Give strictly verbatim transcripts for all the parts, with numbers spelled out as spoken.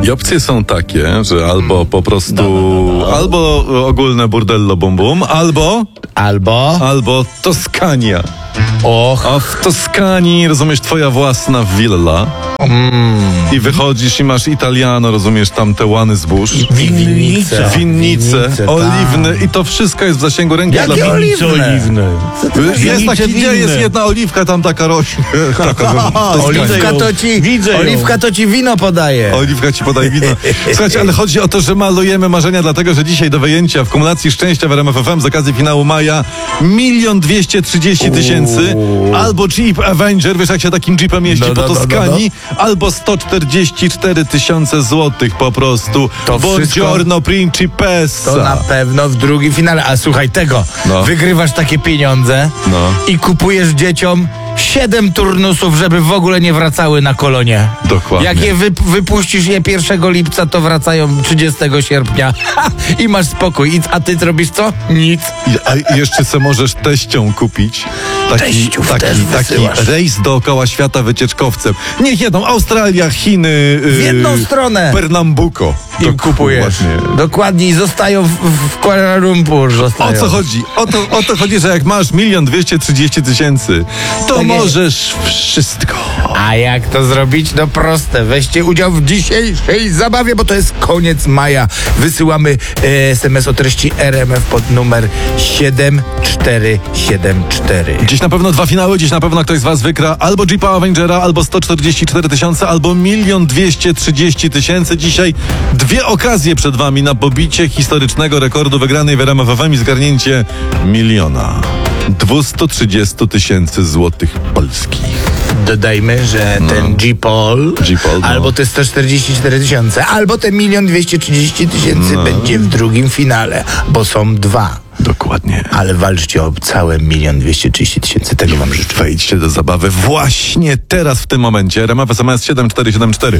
I opcje są takie, że albo po prostu, no, no, no, no. albo ogólne burdello bum bum, albo... Albo... Albo Toskania. Och. A w Toskanii, rozumiesz, twoja własna willa. Mm. I wychodzisz i masz Italiano, rozumiesz, tam te łany zbóż. Winnice. Winnice, oliwne i to wszystko jest w zasięgu ręki. Jakie dla oliwne? oliwne? Jest taki, gdzie jest jedna oliwka, tam taka rośnie. Taka, oliwka to ci, oliwka to ci wino podaje. Oliwka ci podaje wino. Słuchajcie, ale chodzi o to, że malujemy marzenia, dlatego że dzisiaj do wyjęcia w kumulacji szczęścia w R M F F M z okazji finału maja milion dwieście trzydzieści tysięcy, albo Jeep Avenger, wiesz jak się takim Jeepem jeździ no, po no, Toskanii, no, no. albo sto czterdzieści cztery tysiące złotych po prostu. To Buongiorno Principessa. To na pewno w drugim finale. A słuchaj tego, no. wygrywasz takie pieniądze no. i kupujesz dzieciom siedem turnusów, żeby w ogóle nie wracały na kolonie. Dokładnie. Jak je wy, wypuścisz je pierwszego lipca, to wracają trzydziestego sierpnia i masz spokój. I, a ty zrobisz co? Nic. I, a jeszcze se możesz teścią kupić taki, taki, taki rejs dookoła świata wycieczkowcem. Niech jedą Australia, Chiny, w jedną yy, stronę. Pernambuco. I kupujesz. Dokładnie. I zostają w, w Kuala Lumpur. Zostają. O co chodzi? O to, o to chodzi, że jak masz milion dwieście trzydzieści tysięcy, to tak możesz wszystko. A jak to zrobić? No proste. Weźcie udział w dzisiejszej zabawie, bo to jest koniec maja. Wysyłamy e, es em es o treści R M F pod numer siedem cztery siedem cztery. Dziś na pewno dwa finały, dziś na pewno ktoś z was wygra albo Jeepa Avengera, albo sto czterdzieści cztery tysiące, albo milion dwieście trzydzieści tysięcy. Dzisiaj dwie okazje przed wami na pobicie historycznego rekordu wygranej w R M F F M i zgarnięcie miliona dwieście trzydzieści tysięcy złotych polskich. Dodajmy, że no. ten Jeepol, Jeepol no. albo te sto czterdzieści cztery tysiące, albo te milion dwieście trzydzieści tysięcy no. będzie w drugim finale, bo są dwa. Dokładnie. Ale walczcie o całe milion dwieście trzydzieści tysięcy. Tego wam życzę. Wejdźcie do zabawy właśnie teraz, w tym momencie. R M F S M S siedem cztery siedem cztery.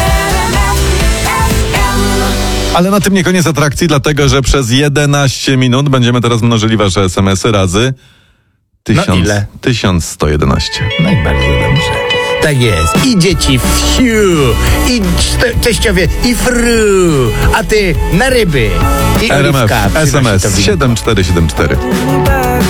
Ale na tym nie koniec atrakcji, dlatego że przez jedenaście minut będziemy teraz mnożyli wasze es em esy razy tysiąc, no ile? tysiąc sto jedenaście. No i bardzo dobrze. Tak jest. I dzieci wsiu, i teściowie, i fru, a ty na ryby. I R M F oliwka. es em es siedem cztery siedem cztery.